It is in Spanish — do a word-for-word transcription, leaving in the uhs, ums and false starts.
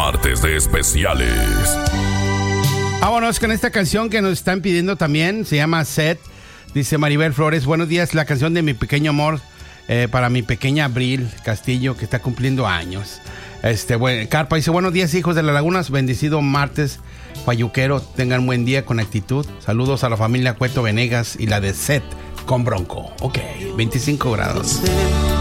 martes de especiales. Vámonos con esta canción que nos están pidiendo también. Se llama Set. Dice Maribel Flores, buenos días, la canción de Mi Pequeño Amor eh, para mi pequeña Abril Castillo, que está cumpliendo años. Este, bueno, Carpa dice, buenos días, hijos de las lagunas, bendecido martes payuquero, tengan buen día con actitud. Saludos a la familia Cueto Venegas y la de Set con Bronco. Ok, veinticinco grados.